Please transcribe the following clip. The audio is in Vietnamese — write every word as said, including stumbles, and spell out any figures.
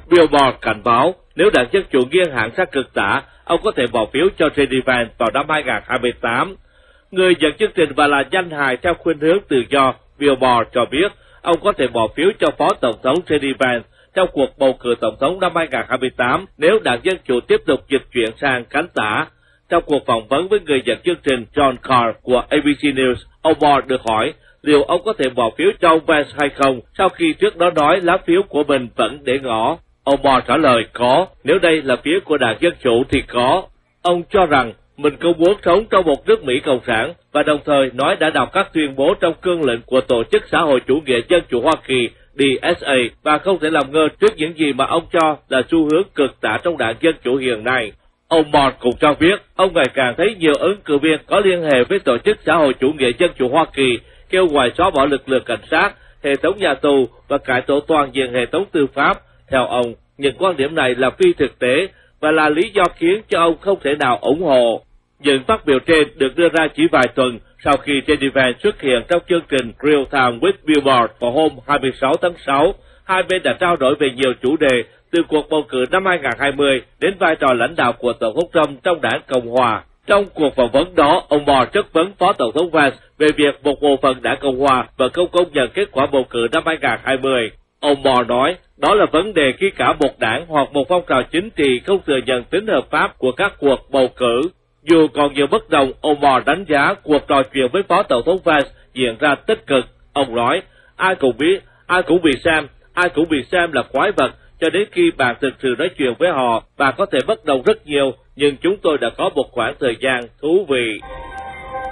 Billboard cảnh báo nếu đảng Dân Chủ nghiêng hẳn sang cực tả, ông có thể bỏ phiếu cho giê đê Vance vào năm hai không hai tám. Người dẫn chương trình và là danh hài theo khuynh hướng tự do, Billboard cho biết ông có thể bỏ phiếu cho Phó Tổng thống giê đê Vance trong cuộc bầu cử Tổng thống năm hai không hai tám nếu đảng Dân Chủ tiếp tục dịch chuyển sang cánh tả. Trong cuộc phỏng vấn với người dẫn chương trình John Carr của a bê xê News, ông Moore được hỏi liệu ông có thể bỏ phiếu cho ông Vance hay không sau khi trước đó nói lá phiếu của mình vẫn để ngỏ. Ông Moore trả lời có, nếu đây là phiếu của đảng Dân Chủ thì có. Ông cho rằng mình không muốn sống trong một nước Mỹ Cộng sản và đồng thời nói đã đọc các tuyên bố trong cương lĩnh của Tổ chức Xã hội Chủ nghĩa Dân Chủ Hoa Kỳ D S A và không thể làm ngơ trước những gì mà ông cho là xu hướng cực tả trong đảng Dân Chủ hiện nay. Ông Moore cũng cho biết ông ngày càng thấy nhiều ứng cử viên có liên hệ với Tổ chức Xã hội Chủ nghĩa Dân Chủ Hoa Kỳ kêu gọi xóa bỏ lực lượng cảnh sát, hệ thống nhà tù và cải tổ toàn diện hệ thống tư pháp. Theo ông, những quan điểm này là phi thực tế và là lý do khiến cho ông không thể nào ủng hộ. Những phát biểu trên được đưa ra chỉ vài tuần sau khi giê đê Vance xuất hiện trong chương trình Real Time with Billboard vào hôm hai mươi sáu tháng sáu. Hai bên đã trao đổi về nhiều chủ đề, từ cuộc bầu cử năm hai không hai không đến vai trò lãnh đạo của Tổng thống Trump trong đảng Cộng Hòa. Trong cuộc phỏng vấn đó, ông Moore chất vấn Phó Tổng thống Vance về việc một bộ phận đảng Cộng Hòa vẫn không công nhận kết quả bầu cử năm hai không hai không. Ông Moore nói, đó là vấn đề khi cả một đảng hoặc một phong trào chính trị không thừa nhận tính hợp pháp của các cuộc bầu cử. Dù còn nhiều bất đồng, ông Moore đánh giá cuộc trò chuyện với Phó Tổng thống Vance diễn ra tích cực. Ông nói, ai cũng biết, ai cũng bị xem, ai cũng bị xem là quái vật, cho đến khi bạn thực sự nói chuyện với họ, bạn có thể bất đồng rất nhiều, nhưng chúng tôi đã có một khoảng thời gian thú vị.